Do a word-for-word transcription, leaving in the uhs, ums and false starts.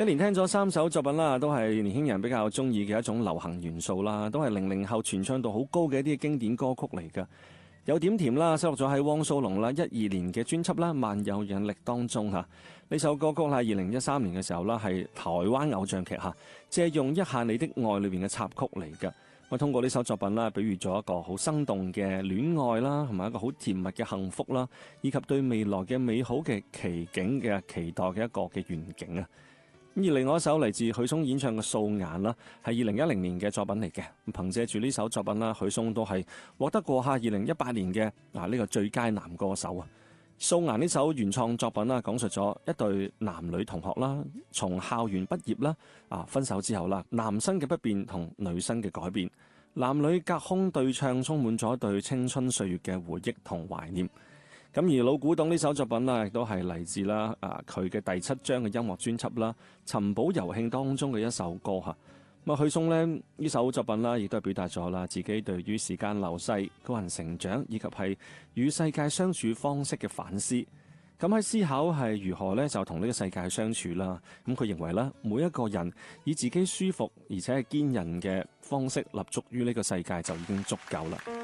一連聽咗三首作品啦，都係年輕人比較中意嘅一種流行元素啦，都係零零後傳唱度好高嘅一啲經典歌曲嚟㗎。有點甜啦，收錄咗喺汪蘇泷啦一二年嘅專輯啦《萬有引力》當中嚇。呢首歌曲係二零一三年嘅時候啦，係台灣偶像劇嚇借用一下你的愛裏邊嘅插曲嚟㗎。我通過呢首作品啦，比喻咗一個好生動嘅戀愛啦，同埋一個好甜蜜嘅幸福啦，以及對未來嘅美好嘅奇景嘅期待嘅一個嘅願景啊。而另外一首嚟自許嵩演唱嘅《素顏》啦，係二零一零年嘅作品嚟嘅。憑借住呢首作品啦，許嵩都係獲得過下二零一八年嘅嗱呢個最佳男歌手啊。《素顏》呢首原創作品啦，講述咗一對男女同學啦，從校園畢業啦，啊分手之後啦，男生嘅不變同女生嘅改變，男女隔空對唱，充滿咗對青春歲月嘅回憶同懷念。咁而老古董呢首作品啦，亦都係嚟自啦啊佢嘅第七張嘅音樂專輯啦《尋寶遊慶》當中嘅一首歌嚇。咁啊許嵩呢呢首作品啦，亦都係表達咗啦自己對於時間流逝、個人成長以及係與世界相處方式嘅反思。咁喺思考係如何呢就同呢個世界相處啦。咁佢認為啦，每一個人以自己舒服而且係堅韌嘅方式立足於呢個世界就已經足夠啦。